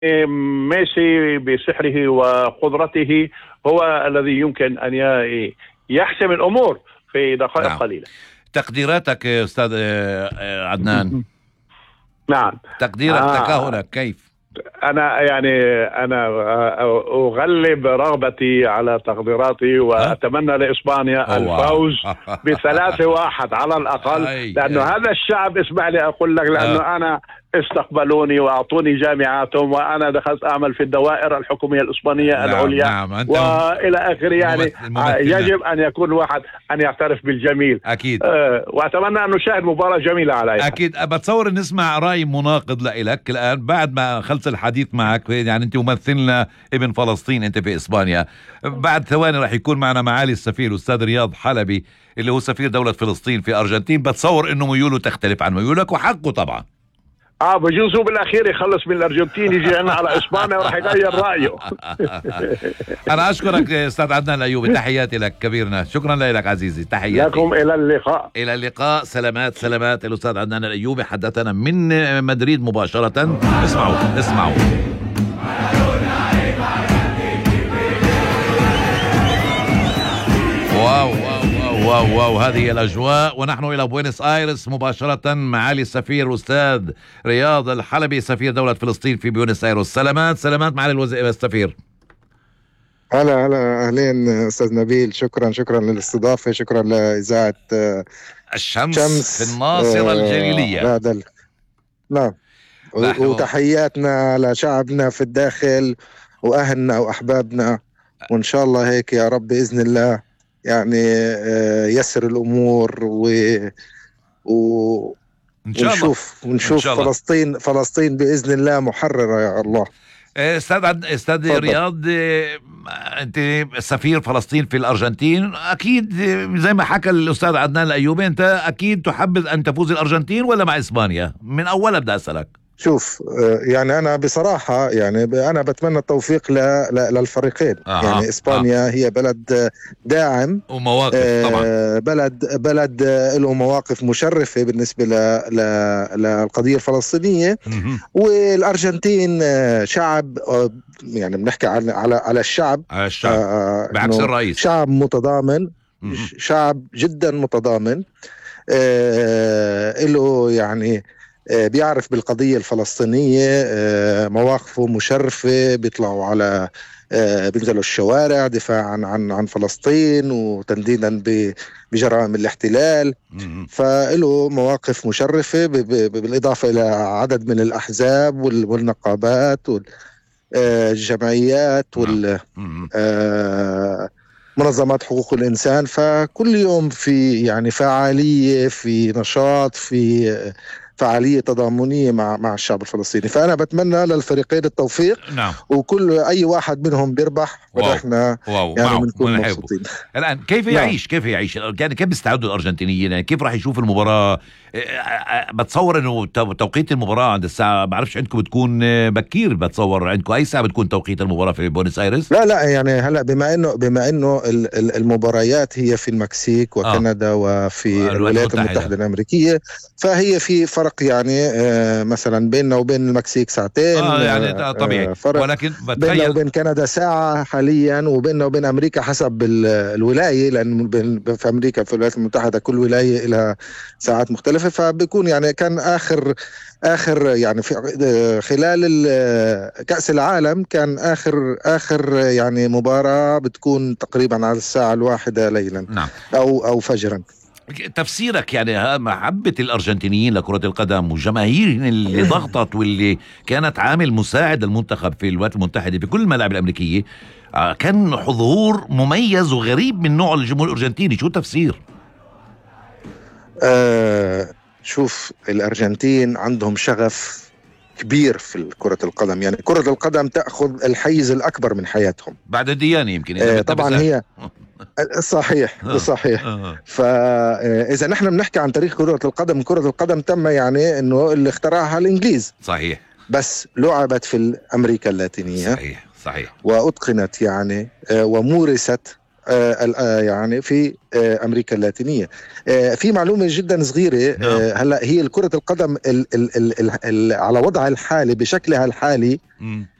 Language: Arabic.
ميسي بسحره وقدرته هو الذي يمكن أن يحسم الأمور في دقائق قليلة. تقديراتك أستاذ عدنان؟ نعم، تقديرك تكهنك كيف؟ أنا أغلب رغبتي على تقديراتي، وأتمنى لإسبانيا الفوز ب3-1 على الأقل، لأنه هذا الشعب، اسمع لي أقول لك، لأنه أنا استقبلوني وأعطوني جامعاتهم، وأنا دخلت أعمل في الدوائر الحكومية الإسبانية العليا وإلى آخره. يعني يجب أن يكون واحد أن يعترف بالجميل أكيد. وأتمنى أن نشاهد مباراة جميلة عليها. أكيد. بتصور نسمع رأي مناقض لك الآن بعد ما خلص الحديث معك. يعني أنت ممثلنا ابن فلسطين، أنت في إسبانيا. بعد ثواني راح يكون معنا معالي السفير أستاذ رياض حلبي اللي هو سفير دولة فلسطين في أرجنتين. بتصور إنه ميوله تختلف عن ميولك، وحقه طبعا. بجوز هو بالاخير يخلص من الارجنتين يجي هنا على اسبانيا وراح يغير رايه. انا اشكرك استاذ عدنان الايوبي، تحياتي لك كبيرنا، شكرا لك عزيزي، تحياتي لكم. الى اللقاء. الى اللقاء. سلامات سلامات. الاستاذ عدنان الايوبي حدثنا من مدريد مباشره. اسمعوا واو هذه الأجواء. ونحن إلى بوينس آيرس مباشرة. معالي السفير أستاذ رياض الحلبي سفير دولة فلسطين في بوينس آيرس. سلامات معالي السفير. هلا أهلين أستاذ نبيل، شكرا للاستضافة، شكرا لإذاعة الشمس في الناصرة الجليلية. نعم، وتحياتنا لشعبنا في الداخل وأهلنا وأحبابنا، وإن شاء الله هيك يا رب بإذن الله يعني يسر الأمور ونشوف فلسطين بإذن الله محررة يا الله. استاذ رياض، انت سفير فلسطين في الارجنتين، اكيد زي ما حكى الاستاذ عدنان الايوبي انت اكيد تحبذ ان تفوز الارجنتين ولا مع اسبانيا؟ من اول بدي اسالك. شوف، يعني أنا بصراحة يعني أنا بتمنى التوفيق للفريقين. يعني إسبانيا هي بلد داعم ومواقف طبعا، بلد له مواقف مشرفة بالنسبة للقضية الفلسطينية. والأرجنتين شعب، يعني بنحكي على الشعب بعكس الرئيس، شعب متضامن، شعب جدا متضامن، له يعني بيعرف بالقضية الفلسطينية، مواقفه مشرفة، بيطلعوا على بينزلوا الشوارع دفاعا عن فلسطين وتنديدا بجرائم الاحتلال. فله مواقف مشرفة بالإضافة إلى عدد من الأحزاب والنقابات والجمعيات منظمات حقوق الإنسان. فكل يوم في يعني فعالية، في نشاط، في فعالية تضامنية مع الشعب الفلسطيني. فأنا بتمنى للفريقين التوفيق. نعم. وكل أي واحد منهم بيربح ونحن يعني بنكون مبسوطين. الآن كيف يعيش يعني كيف بيستعدوا الأرجنتينيين؟ يعني كيف راح يشوف المباراة؟ بتصور إنه توقيت المباراة عند الساعة، بعرفش عندكم بتكون بكير، بتصور عندكم أي ساعة بتكون توقيت المباراة في بونس آيرس؟ لا يعني هلا بما إنه المباريات هي في المكسيك وكندا وفي الولايات المتحدة الأمريكية، فهي في فرق يعني مثلا بيننا وبين المكسيك ساعتين، يعني طبيعي، ولكن بيننا وبين كندا ساعة حاليا، وبيننا وبين أمريكا حسب الولاية، لأن في أمريكا في الولايات المتحدة كل ولاية لها ساعات مختلفة. فبيكون يعني كان آخر يعني في خلال كأس العالم كان آخر يعني مباراة بتكون تقريبا على الساعة 1 ليلا. نعم. أو فجرا. تفسيرك يعني محبة الأرجنتينيين لكرة القدم والجماهير اللي ضغطت واللي كانت عامل مساعد المنتخب في الولايات المتحدة في كل الملاعب الأمريكية، كان حضور مميز وغريب من نوع الجمهور الأرجنتيني. شو تفسير؟ شوف، الأرجنتين عندهم شغف كبير في كرة القدم، يعني كرة القدم تأخذ الحيز الأكبر من حياتهم بعد الديانة يمكن. طبعا هي صحيح. فإذا نحن بنحكي عن تاريخ كرة القدم تم يعني إنه اللي اخترعها الإنجليز، صحيح، بس لعبت في أمريكا اللاتينية، صحيح، وأتقنت يعني ومورست يعني في أمريكا اللاتينية. في معلومة جدا صغيرة. هلأ هي كرة القدم على وضعها الحالي بشكلها الحالي